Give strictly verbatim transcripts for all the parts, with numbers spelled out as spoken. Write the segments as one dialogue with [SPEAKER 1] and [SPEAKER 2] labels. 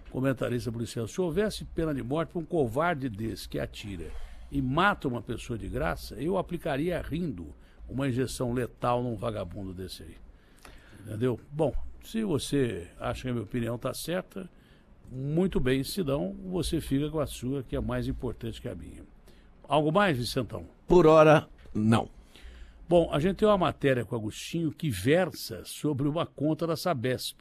[SPEAKER 1] comentarista policial, se houvesse pena de morte para um covarde desse que atira e mata uma pessoa de graça, eu aplicaria rindo uma injeção letal num vagabundo desse aí. Entendeu? Bom, se você acha que a minha opinião está certa, muito bem, se não, você fica com a sua, que é mais importante que a minha. Algo mais, Vicentão?
[SPEAKER 2] Por hora, não.
[SPEAKER 1] Bom, a gente tem uma matéria com o Agostinho que versa sobre uma conta da Sabesp.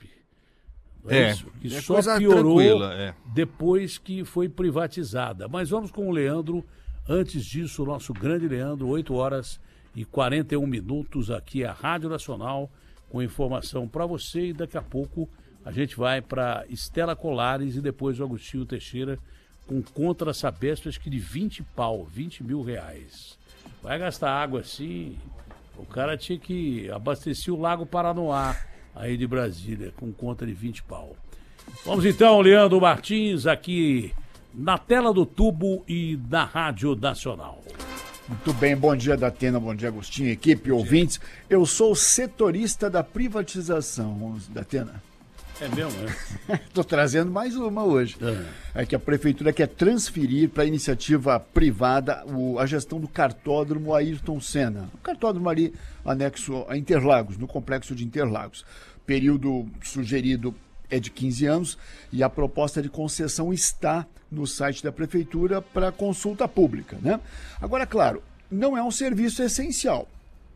[SPEAKER 1] Não é,
[SPEAKER 3] É,
[SPEAKER 1] isso? Que
[SPEAKER 3] é
[SPEAKER 1] só
[SPEAKER 3] coisa
[SPEAKER 1] piorou
[SPEAKER 3] tranquila, é.
[SPEAKER 1] depois que foi privatizada. Mas vamos com o Leandro. Antes disso, o nosso grande Leandro, oito horas e quarenta e um minutos, aqui a Rádio Nacional, com informação para você. E daqui a pouco a gente vai para Estela Colares e depois o Agostinho Teixeira com contra Sabesp, acho que de vinte pau, vinte mil reais. Vai gastar água assim, o cara tinha que abastecer o Lago Paranoá aí de Brasília, com conta de vinte pau. Vamos então, Leandro Martins, aqui na tela do tubo e na Rádio Nacional.
[SPEAKER 4] Muito bem, bom dia, Datena, bom dia, Agostinho, equipe, ouvintes. Eu sou setorista da privatização, Datena.
[SPEAKER 1] É mesmo, né?
[SPEAKER 4] Estou trazendo mais uma hoje. É. é que a prefeitura quer transferir para a iniciativa privada o, a gestão do cartódromo Ayrton Senna. O cartódromo ali anexo a Interlagos, no complexo de Interlagos. Período sugerido é de quinze anos e a proposta de concessão está no site da prefeitura para consulta pública, né? Agora, claro, não é um serviço essencial.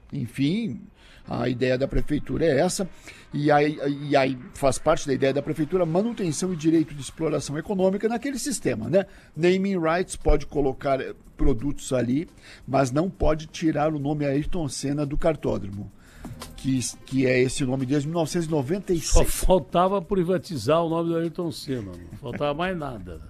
[SPEAKER 4] Enfim, a ideia da prefeitura é essa, e aí, e aí faz parte da ideia da prefeitura a manutenção e direito de exploração econômica naquele sistema, né? Naming rights, pode colocar produtos ali, mas não pode tirar o nome Ayrton Senna do cartódromo, que, que é esse nome desde mil novecentos e noventa e seis.
[SPEAKER 1] Só faltava privatizar o nome do Ayrton Senna, não faltava mais nada.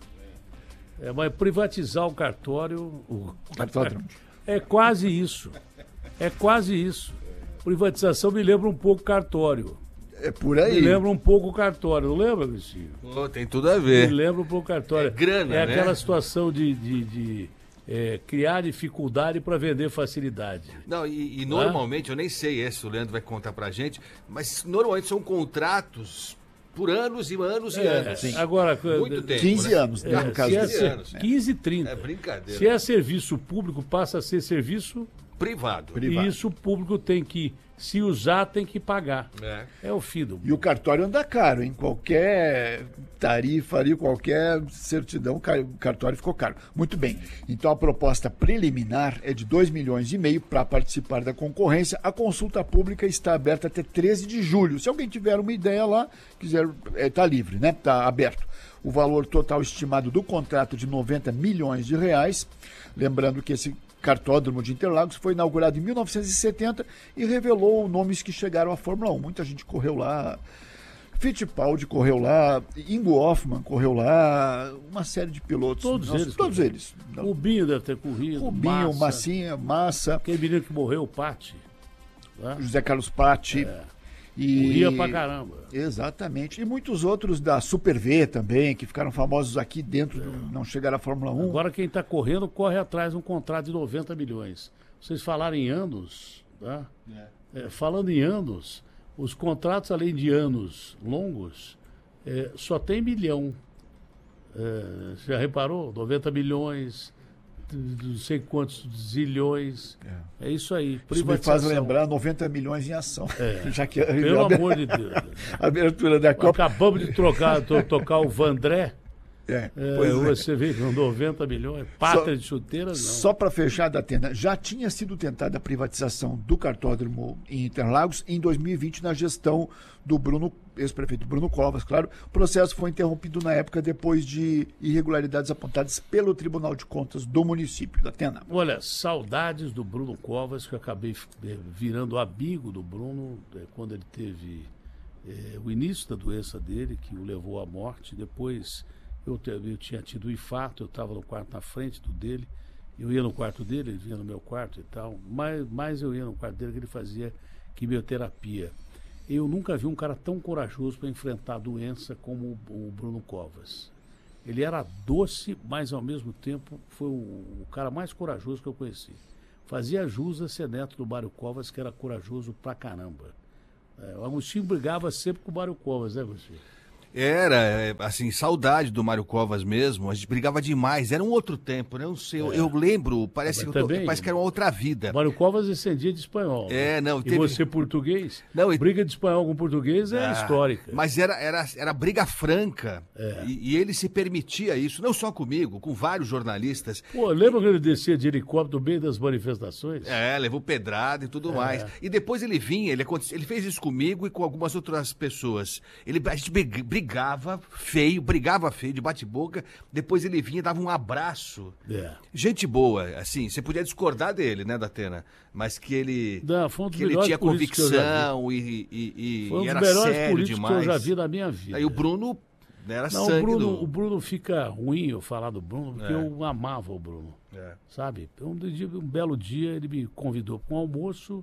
[SPEAKER 1] É, mas privatizar o cartório... O
[SPEAKER 4] cartódromo.
[SPEAKER 1] É quase isso. É quase isso. Privatização me lembra um pouco cartório.
[SPEAKER 4] É por aí.
[SPEAKER 1] Me lembra um pouco o cartório, não lembra, Lucinho?
[SPEAKER 3] Oh, tem tudo a ver.
[SPEAKER 1] Me lembra um pouco o cartório.
[SPEAKER 3] É grana,
[SPEAKER 1] É
[SPEAKER 3] né?
[SPEAKER 1] aquela situação de, de, de é, criar dificuldade para vender facilidade.
[SPEAKER 3] Não, e, e normalmente, ah? eu nem sei esse, o Leandro vai contar pra gente, mas normalmente são contratos por anos e anos e
[SPEAKER 1] é,
[SPEAKER 3] anos.
[SPEAKER 1] Sim. Agora,
[SPEAKER 3] muito tempo,
[SPEAKER 4] quinze
[SPEAKER 3] né?
[SPEAKER 4] anos, né?
[SPEAKER 1] É,
[SPEAKER 4] No caso
[SPEAKER 1] se é
[SPEAKER 4] desse.
[SPEAKER 1] ser,
[SPEAKER 4] anos.
[SPEAKER 1] quinze, trinta.
[SPEAKER 3] É brincadeira.
[SPEAKER 1] Se é serviço público, passa a ser serviço
[SPEAKER 3] privado.
[SPEAKER 4] privado.
[SPEAKER 1] E isso o público tem que, se usar, tem que pagar.
[SPEAKER 3] É,
[SPEAKER 1] é o fim do mundo.
[SPEAKER 4] E o cartório anda caro, em qualquer tarifa ali, qualquer certidão, o cartório ficou caro. Muito bem, então a proposta preliminar é de dois milhões e meio para participar da concorrência. A consulta pública está aberta até treze de julho. Se alguém tiver uma ideia lá, quiser, está livre, né? Está aberto. O valor total estimado do contrato de noventa milhões de reais. Lembrando que esse cartódromo de Interlagos foi inaugurado em mil novecentos e setenta e revelou nomes que chegaram à Fórmula um. Muita gente correu lá. Fittipaldi correu lá, Ingo Hoffmann correu lá, uma série de pilotos.
[SPEAKER 1] Todos
[SPEAKER 4] Nossa,
[SPEAKER 1] eles.
[SPEAKER 4] Todos eles.
[SPEAKER 1] Rubinho deve ter corrido.
[SPEAKER 4] Rubinho,
[SPEAKER 1] Massa.
[SPEAKER 4] Massinha, Massa.
[SPEAKER 1] Aquele menino que morreu, o Patti. Né?
[SPEAKER 4] José Carlos Patti.
[SPEAKER 1] É.
[SPEAKER 4] E...
[SPEAKER 1] Corria pra caramba.
[SPEAKER 4] Exatamente. E muitos outros da Super V também, que ficaram famosos aqui dentro, é. do... não chegaram à Fórmula um.
[SPEAKER 1] Agora quem está correndo, corre atrás de um contrato de noventa milhões. Vocês falaram em anos, tá? É. É, falando em anos, os contratos, além de anos longos, é, só tem milhão. É, já reparou? noventa milhões, não sei quantos zilhões. É, é isso aí.
[SPEAKER 4] Isso me faz lembrar noventa milhões em ação.
[SPEAKER 1] É.
[SPEAKER 4] Já que
[SPEAKER 1] Pelo
[SPEAKER 4] a...
[SPEAKER 1] amor de Deus.
[SPEAKER 4] A abertura da Copa.
[SPEAKER 1] Acabamos de trocar, to, tocar o Vandré.
[SPEAKER 4] É,
[SPEAKER 1] é, você vê com noventa milhões, pátria de chuteiras, não.
[SPEAKER 4] Só para fechar, Datena, já tinha sido tentada a privatização do cartódromo em Interlagos em dois mil e vinte na gestão do Bruno, ex-prefeito Bruno Covas, claro. O processo foi interrompido na época depois de irregularidades apontadas pelo Tribunal de Contas do município, Datena.
[SPEAKER 1] Olha, saudades do Bruno Covas, que eu acabei virando amigo do Bruno quando ele teve é, o início da doença dele, que o levou à morte, depois... Eu, eu tinha tido um infarto, eu estava no quarto na frente do dele, eu ia no quarto dele, ele vinha no meu quarto e tal, mas, mas eu ia no quarto dele que ele fazia quimioterapia. Eu nunca vi um cara tão corajoso para enfrentar a doença como o, o Bruno Covas. Ele era doce, mas ao mesmo tempo foi o, o cara mais corajoso que eu conheci. Fazia jus a ser neto do Mário Covas, que era corajoso pra caramba. É, o Agostinho brigava sempre com o Mário Covas, né, Agostinho?
[SPEAKER 3] Era, é, assim, saudade do Mário Covas mesmo. A gente brigava demais. Era um outro tempo, né? Eu não sei, eu,
[SPEAKER 1] É.
[SPEAKER 3] eu lembro, parece,
[SPEAKER 1] Mas
[SPEAKER 3] que eu tô-
[SPEAKER 1] também-
[SPEAKER 3] parece que era uma outra vida.
[SPEAKER 1] Mário Covas descendia de espanhol.
[SPEAKER 3] É,
[SPEAKER 1] né?
[SPEAKER 3] não,
[SPEAKER 1] E
[SPEAKER 3] teve-
[SPEAKER 1] você português?
[SPEAKER 3] Não, e-
[SPEAKER 1] Briga de espanhol com português é
[SPEAKER 3] Ah,
[SPEAKER 1] histórica.
[SPEAKER 3] Mas era, era, era briga franca.
[SPEAKER 1] É.
[SPEAKER 3] E, e ele se permitia isso, não só comigo, com vários jornalistas.
[SPEAKER 1] Pô, lembra que ele descia de helicóptero no meio das manifestações?
[SPEAKER 3] É, levou pedrada e tudo mais. E depois ele vinha, ele, aconte- ele fez isso comigo e com algumas outras pessoas. Ele, a gente brig- brigava feio, brigava feio, de bate-boca. Depois ele vinha e dava um abraço.
[SPEAKER 1] É.
[SPEAKER 3] Gente boa, assim, você podia discordar dele, né, Datena? Mas que ele,
[SPEAKER 1] Não, foi um dos
[SPEAKER 3] que ele
[SPEAKER 1] melhores
[SPEAKER 3] tinha
[SPEAKER 1] políticos que eu já vi.
[SPEAKER 3] convicção e, e, e,
[SPEAKER 1] Foi um
[SPEAKER 3] e
[SPEAKER 1] dos
[SPEAKER 3] era
[SPEAKER 1] melhores
[SPEAKER 3] sério
[SPEAKER 1] políticos
[SPEAKER 3] demais.
[SPEAKER 1] que eu já vi na minha vida.
[SPEAKER 3] Aí o Bruno né, era
[SPEAKER 1] Não, o
[SPEAKER 3] sangue
[SPEAKER 1] Bruno,
[SPEAKER 3] do...
[SPEAKER 1] o Bruno fica ruim eu falar do Bruno, porque
[SPEAKER 3] É.
[SPEAKER 1] eu amava o Bruno.
[SPEAKER 3] É.
[SPEAKER 1] Sabe? Um, dia- um belo dia ele me convidou para um almoço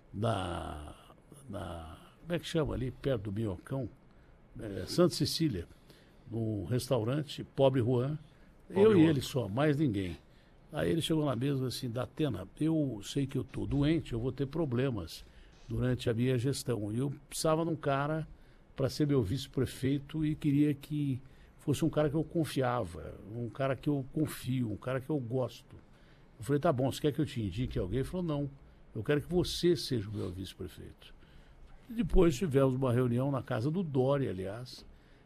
[SPEAKER 1] na, na. Como é que chama ali? Perto do Minhocão, é, Santa Cecília, num restaurante, Pobre Juan.
[SPEAKER 3] Pobre
[SPEAKER 1] eu e
[SPEAKER 3] Juan.
[SPEAKER 1] ele só, mais ninguém. Aí ele chegou na mesa assim, Datena, eu sei que eu estou doente, eu vou ter problemas durante a minha gestão. E eu precisava de um cara para ser meu vice-prefeito e queria que fosse um cara que eu confiava, um cara que eu confio, um cara que eu gosto. Eu falei, tá bom, você quer que eu te indique alguém? Ele falou, não, eu quero que você seja o meu vice-prefeito. E depois tivemos uma reunião na casa do Dória, aliás,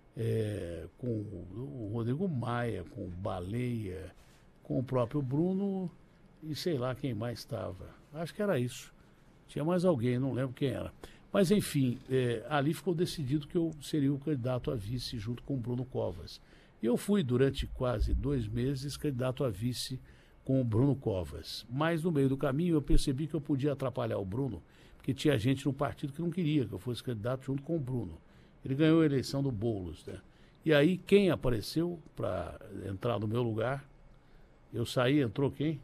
[SPEAKER 1] é, com o Rodrigo Maia, com o Baleia, com o próprio Bruno e sei lá quem mais estava. Acho que era isso. Tinha mais alguém, não lembro quem era. Mas, enfim, é, ali ficou decidido que eu seria o candidato a vice junto com o Bruno Covas. E eu fui, durante quase dois meses, candidato a vice com o Bruno Covas. Mas, no meio do caminho, eu percebi que eu podia atrapalhar o Bruno, porque tinha gente no partido que não queria que eu fosse candidato junto com o Bruno. Ele ganhou a eleição do Boulos, né? E aí, quem apareceu para entrar no meu lugar? Eu saí, entrou quem?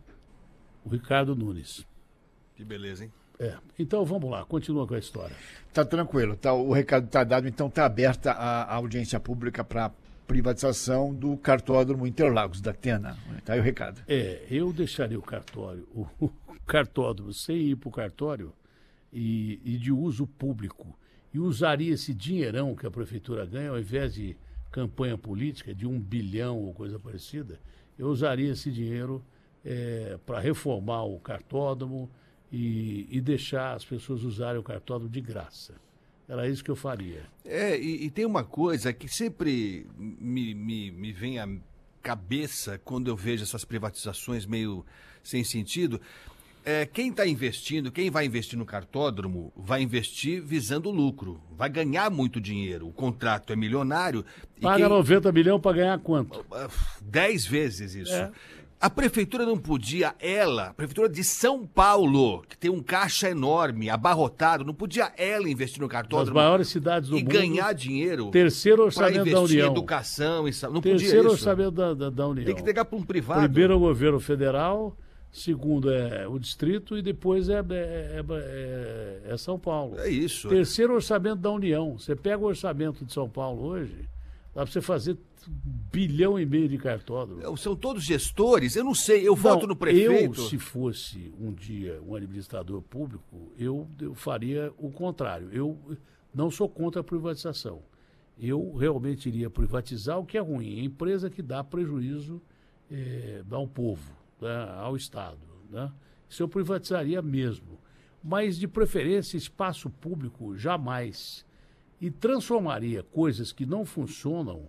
[SPEAKER 1] O Ricardo Nunes.
[SPEAKER 3] Que beleza, hein?
[SPEAKER 1] É. Então, vamos lá, continua com a história.
[SPEAKER 4] Tá tranquilo, tá, o recado está dado, então está aberta a, a audiência pública para privatização do cartódromo Interlagos, da Atena. Tá aí o recado.
[SPEAKER 1] É, eu deixaria o cartório, o, o cartódromo sem ir para o cartório e, e de uso público. E usaria esse dinheirão que a prefeitura ganha, ao invés de campanha política de um bilhão ou coisa parecida, eu usaria esse dinheiro é, para reformar o cartódromo e, e deixar as pessoas usarem o cartódromo de graça. Era isso que eu faria.
[SPEAKER 3] É, e, e tem uma coisa que sempre me, me, me vem à cabeça quando eu vejo essas privatizações meio sem sentido. É, quem está investindo, quem vai investir no cartódromo, vai investir visando lucro. Vai ganhar muito dinheiro. O contrato é milionário. e
[SPEAKER 1] Paga
[SPEAKER 3] quem-
[SPEAKER 1] noventa milhões para ganhar quanto?
[SPEAKER 3] Dez vezes isso.
[SPEAKER 1] É.
[SPEAKER 3] A prefeitura não podia, ela, a prefeitura de São Paulo, que tem um caixa enorme, abarrotado, não podia ela investir no
[SPEAKER 1] Das
[SPEAKER 3] cartódromo
[SPEAKER 1] maiores cidades do
[SPEAKER 3] e
[SPEAKER 1] mundo.
[SPEAKER 3] ganhar dinheiro
[SPEAKER 1] Terceiro
[SPEAKER 3] para
[SPEAKER 1] orçamento da
[SPEAKER 3] investir em
[SPEAKER 1] União.
[SPEAKER 3] educação e saúde. Não
[SPEAKER 1] Terceiro
[SPEAKER 3] podia isso.
[SPEAKER 1] orçamento da, da, da União.
[SPEAKER 3] Tem que entregar para um privado.
[SPEAKER 1] Primeiro é o governo federal, segundo é o distrito e depois é, é, é- é São Paulo.
[SPEAKER 3] É isso.
[SPEAKER 1] Terceiro orçamento da União. Você pega o orçamento de São Paulo hoje, dá para você fazer um bilhão e meio de cartódromo.
[SPEAKER 3] São todos gestores. Eu não sei, eu voto
[SPEAKER 1] Não,
[SPEAKER 3] no prefeito.
[SPEAKER 1] Eu, se fosse um dia um administrador público, eu, eu faria o contrário. Eu não sou contra a privatização. Eu realmente iria privatizar o que é ruim. A empresa que dá prejuízo eh, ao povo, né, ao Estado. Né? Isso eu privatizaria mesmo. Mas, de preferência, espaço público, jamais. E transformaria coisas que não funcionam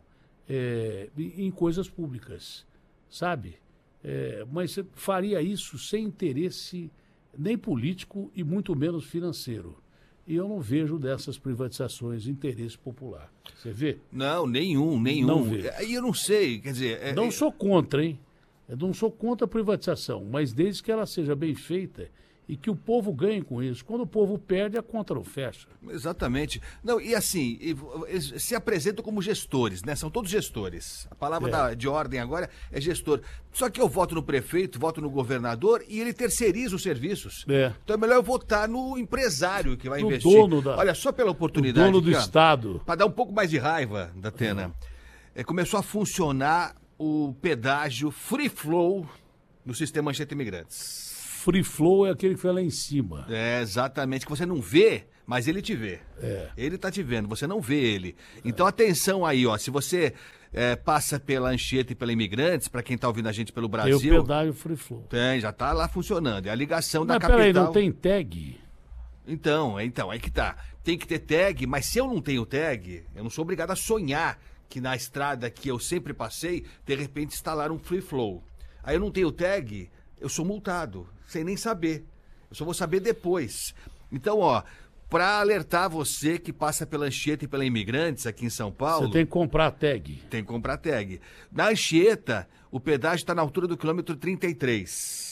[SPEAKER 1] é, em coisas públicas, sabe? É, mas faria isso sem interesse nem político e muito menos financeiro. E eu não vejo dessas privatizações interesse popular. Você vê?
[SPEAKER 3] Não, nenhum, nenhum.
[SPEAKER 1] Não vejo.
[SPEAKER 3] Aí eu não sei, quer dizer... é-
[SPEAKER 1] Não
[SPEAKER 3] é-
[SPEAKER 1] sou contra, hein? Eu não sou contra a privatização, mas desde que ela seja bem feita e que o povo ganhe com isso. Quando o povo perde, a conta não fecha.
[SPEAKER 3] Exatamente. Não, e assim, e- eles se apresentam como gestores, né? São todos gestores. A palavra
[SPEAKER 1] É.
[SPEAKER 3] da- de ordem agora é gestor. Só que eu voto no prefeito, voto no governador e ele terceiriza os serviços.
[SPEAKER 1] É.
[SPEAKER 3] Então é melhor eu votar no empresário que vai
[SPEAKER 1] No
[SPEAKER 3] investir.
[SPEAKER 1] dono da-
[SPEAKER 3] Olha, só pela
[SPEAKER 1] O
[SPEAKER 3] oportunidade.
[SPEAKER 1] dono do
[SPEAKER 3] aqui, ó,
[SPEAKER 1] Estado.
[SPEAKER 3] para dar um pouco mais de raiva da Atena, é, começou a funcionar o pedágio Free Flow no sistema Anchieta Imigrantes.
[SPEAKER 1] Free flow é aquele que foi lá em cima.
[SPEAKER 3] É, exatamente, que você não vê, mas ele te vê.
[SPEAKER 1] É.
[SPEAKER 3] Ele tá te vendo, você não vê ele. Então atenção aí, ó, se você é, passa pela Anchieta e pela Imigrantes, para quem tá ouvindo a gente pelo Brasil...
[SPEAKER 1] Tem o pedágio Free Flow.
[SPEAKER 3] Tem, já tá lá funcionando, é a ligação
[SPEAKER 1] Mas
[SPEAKER 3] da capital.
[SPEAKER 1] peraí, não tem tag?
[SPEAKER 3] Então, então, aí que tá. Tem que ter tag, mas se eu não tenho tag, eu não sou obrigado a sonhar que na estrada que eu sempre passei, de repente instalaram um Free Flow. Aí eu não tenho tag, eu sou multado, sem nem saber. Eu só vou saber depois. Então, ó, para alertar você que passa pela Anchieta e pela Imigrantes aqui em São Paulo...
[SPEAKER 1] Você tem que comprar tag.
[SPEAKER 3] Tem que comprar tag. Na Anchieta, o pedágio está na altura do quilômetro trinta e três.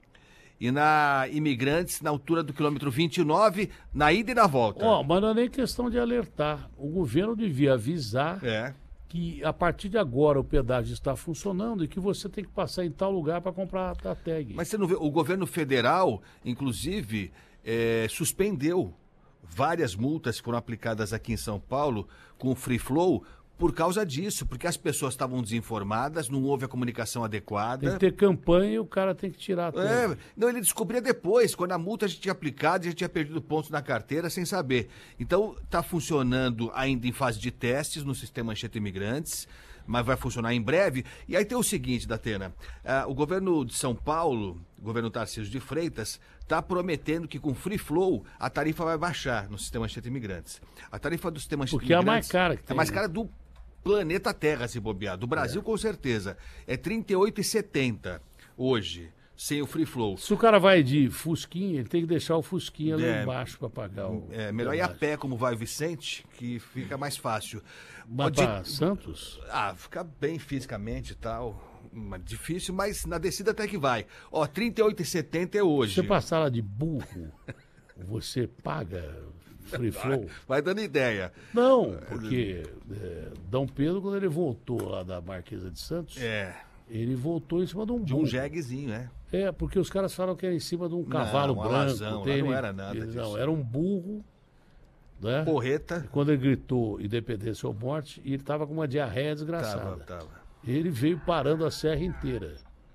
[SPEAKER 3] E na Imigrantes, na altura do quilômetro vinte e nove, na ida e na volta.
[SPEAKER 1] Ó, mas não é nem questão de alertar. O governo devia avisar
[SPEAKER 3] É.
[SPEAKER 1] que a partir de agora o pedágio está funcionando e que você tem que passar em tal lugar para comprar a tag.
[SPEAKER 3] Mas você não vê, o governo federal, inclusive, é, suspendeu várias multas que foram aplicadas aqui em São Paulo com o Free Flow por causa disso, porque as pessoas estavam desinformadas, não houve a comunicação adequada.
[SPEAKER 1] Tem que ter campanha e o cara tem que tirar a tag.
[SPEAKER 3] É, não, ele descobria depois, quando a multa já tinha aplicado, já tinha perdido pontos na carteira sem saber. Então, está funcionando ainda em fase de testes no sistema Anchieta Imigrantes, mas vai funcionar em breve. E aí tem o seguinte, Datena, uh, o governo de São Paulo, o governo Tarcísio de Freitas, está prometendo que com Free Flow a tarifa vai baixar no sistema Anchieta Imigrantes. A tarifa do sistema Anchieta
[SPEAKER 1] Porque é a
[SPEAKER 3] Imigrantes...
[SPEAKER 1] mais cara que
[SPEAKER 3] É
[SPEAKER 1] tem,
[SPEAKER 3] mais
[SPEAKER 1] né?
[SPEAKER 3] cara do planeta Terra, se bobear. Do Brasil, com certeza. É trinta e oito reais e setenta centavos hoje, sem o Free Flow.
[SPEAKER 1] Se o cara vai de Fusquinha, ele tem que deixar o Fusquinha lá
[SPEAKER 3] É.
[SPEAKER 1] embaixo para pagar o...
[SPEAKER 3] É melhor ir a
[SPEAKER 1] pedágio.
[SPEAKER 3] pé, como vai o Vicente, que fica mais fácil.
[SPEAKER 1] Mas
[SPEAKER 3] De-
[SPEAKER 1] pra Santos?
[SPEAKER 3] Ah, fica bem fisicamente e tal. Mas difícil, mas na descida até que vai. Ó, trinta e oito reais e setenta centavos é hoje.
[SPEAKER 1] Se você passar lá de burro, você paga Free Flow?
[SPEAKER 3] Vai dando ideia.
[SPEAKER 1] Não, porque é, Dom Pedro, quando ele voltou lá da Marquesa de Santos,
[SPEAKER 3] É,
[SPEAKER 1] ele voltou em cima de um
[SPEAKER 3] de
[SPEAKER 1] burro.
[SPEAKER 3] um jeguezinho, né?
[SPEAKER 1] É, porque os caras falam que era em cima de um cavalo
[SPEAKER 3] um
[SPEAKER 1] branco.
[SPEAKER 3] alazão, lá
[SPEAKER 1] tem-
[SPEAKER 3] não era nada
[SPEAKER 1] ele-
[SPEAKER 3] disso.
[SPEAKER 1] Não, era um burro, né?
[SPEAKER 3] Porreta.
[SPEAKER 1] Quando ele gritou independência ou morte, e ele tava com uma diarreia desgraçada.
[SPEAKER 3] Tava, tava.
[SPEAKER 1] Ele veio parando a serra inteira.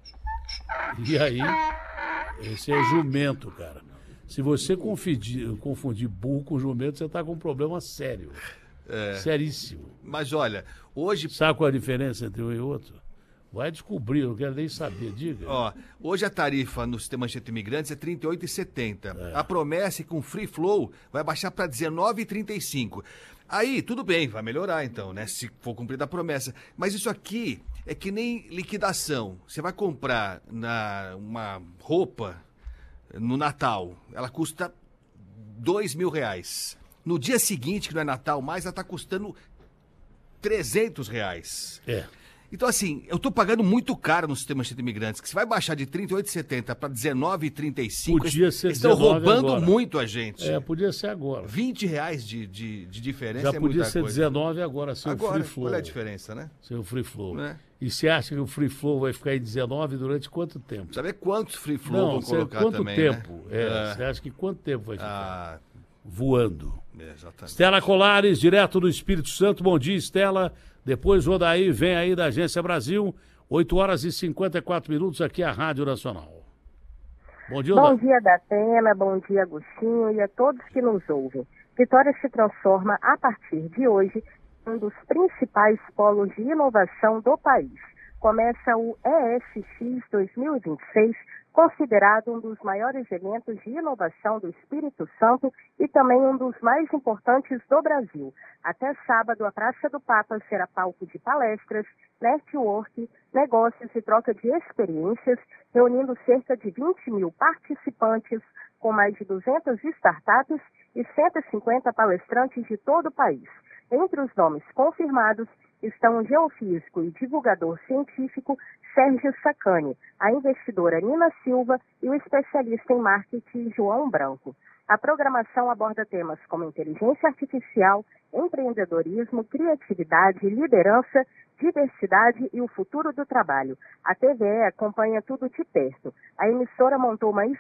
[SPEAKER 1] E aí, esse é jumento, cara. Se você confundir, confundir burro com jumento, você tá com um problema sério.
[SPEAKER 3] É.
[SPEAKER 1] Seríssimo.
[SPEAKER 3] Mas olha, hoje
[SPEAKER 1] Sabe qual é a diferença entre um e outro? Vai descobrir, eu não quero nem saber, diga.
[SPEAKER 3] Ó, hoje a tarifa no sistema Anchieta Imigrantes é trinta e oito reais e setenta centavos. A promessa é que com Free Flow vai baixar para dezenove reais e trinta e cinco centavos. Aí, tudo bem, vai melhorar então, né? Se for cumprida a promessa. Mas isso aqui é que nem liquidação. Você vai comprar na, uma roupa no Natal, ela custa dois mil reais. No dia seguinte, que não é Natal mais, ela está custando trezentos reais.
[SPEAKER 1] É.
[SPEAKER 3] Então, assim, eu tô pagando muito caro no sistema Anchieta Imigrantes, que se vai baixar de trinta e oito reais e setenta centavos para dezenove reais e trinta e cinco centavos,
[SPEAKER 1] Podia
[SPEAKER 3] eles
[SPEAKER 1] ser
[SPEAKER 3] estão
[SPEAKER 1] dezenove
[SPEAKER 3] roubando
[SPEAKER 1] agora.
[SPEAKER 3] muito a gente.
[SPEAKER 1] É, podia ser agora.
[SPEAKER 3] vinte reais de, de, de diferença
[SPEAKER 1] Já
[SPEAKER 3] é
[SPEAKER 1] podia
[SPEAKER 3] muita
[SPEAKER 1] ser
[SPEAKER 3] coisa.
[SPEAKER 1] dezenove agora, sem o
[SPEAKER 3] Agora,
[SPEAKER 1] Free Flow.
[SPEAKER 3] olha a diferença, né?
[SPEAKER 1] Sem o Free Flow.
[SPEAKER 3] Né?
[SPEAKER 1] E você acha que o Free Flow vai ficar em dezenove durante quanto tempo?
[SPEAKER 3] Saber quantos Free Flow
[SPEAKER 1] Não,
[SPEAKER 3] vão
[SPEAKER 1] você-
[SPEAKER 3] colocar
[SPEAKER 1] quanto
[SPEAKER 3] também,
[SPEAKER 1] tempo?
[SPEAKER 3] né?
[SPEAKER 1] É, Você acha que quanto tempo vai ficar?
[SPEAKER 3] Ah,
[SPEAKER 1] Voando.
[SPEAKER 3] é, exatamente.
[SPEAKER 1] Estela Colares, direto do Espírito Santo. Bom dia, Estela. Depois o Odaí vem aí da Agência Brasil. oito horas e cinquenta e quatro minutos aqui a Rádio Nacional. Bom dia,
[SPEAKER 5] Bom
[SPEAKER 1] Odaí.
[SPEAKER 5] dia, Datena, bom dia, Agostinho, e a todos que nos ouvem. Vitória se transforma, a partir de hoje, em um dos principais polos de inovação do país. Começa o E S X dois mil e vinte e seis, considerado um dos maiores eventos de inovação do Espírito Santo e também um dos mais importantes do Brasil. Até sábado, a Praça do Papa será palco de palestras, network, negócios e troca de experiências, reunindo cerca de vinte mil participantes, com mais de duzentas startups e cento e cinquenta palestrantes de todo o país. Entre os nomes confirmados estão o geofísico e divulgador científico Sérgio Sacani, a investidora Nina Silva e o especialista em marketing João Branco. A programação aborda temas como inteligência artificial, empreendedorismo, criatividade, liderança, diversidade e o futuro do trabalho. A T V E acompanha tudo de perto. A emissora montou uma